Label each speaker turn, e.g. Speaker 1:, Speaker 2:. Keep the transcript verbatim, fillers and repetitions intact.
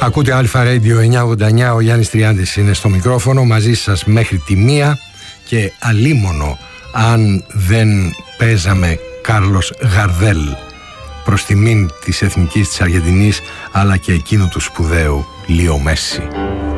Speaker 1: Ακούτε Αλφα Radio εννιακόσια ογδόντα εννιά, ο Γιάννης Τριάντης είναι στο μικρόφωνο, μαζί σας μέχρι τη μία, και αλίμονο αν δεν παίζαμε Κάρλος Γαρδέλ προς τιμήν της εθνικής της Αργεντινής, αλλά και εκείνου του σπουδαίου Λίο Μέση.